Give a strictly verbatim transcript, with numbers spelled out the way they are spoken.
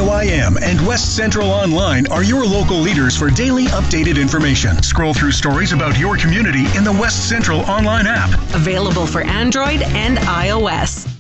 W I M and West Central Online are your local leaders for daily updated information. Scroll through stories about your community in the West Central Online app. Available for Android and iOS.